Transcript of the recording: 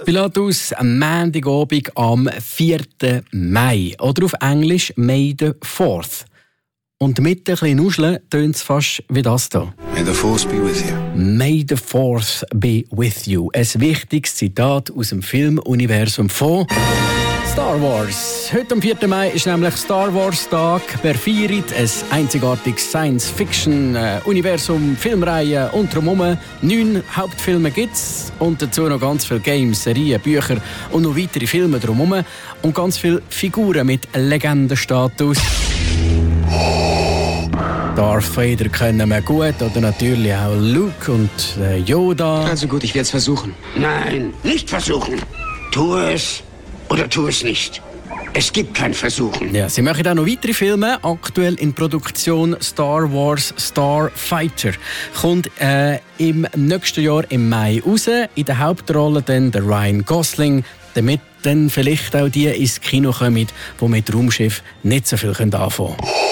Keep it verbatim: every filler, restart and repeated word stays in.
Pilatus am Montagabend am vierten Mai. Oder auf Englisch May the fourth. Und mit ein bisschen Nuscheln tönt es fast wie das hier. May the force be with you. May the fourth be with you. Ein wichtiges Zitat aus dem Filmuniversum von Star Wars. Heute am vierten Mai ist nämlich Star Wars Tag. Wer feiert ein einzigartiges Science-Fiction-Universum, Filmreihen und drumherum. Neun Hauptfilme gibt es und dazu noch ganz viele Games, Serien, Bücher und noch weitere Filme drumherum. Und ganz viele Figuren mit Legendenstatus. Darth Vader kennen wir gut, oder natürlich auch Luke und äh, Yoda. Also gut, ich werde es versuchen. Nein, nicht versuchen. Tu es oder tu es nicht. Es gibt kein Versuchen. Ja, sie machen auch noch weitere Filme. Aktuell in Produktion Star Wars Starfighter. Kommt äh, im nächsten Jahr im Mai raus. In der Hauptrolle dann der Ryan Gosling. Damit dann vielleicht auch die ins Kino kommen, die mit Raumschiff nicht so viel anfangen können.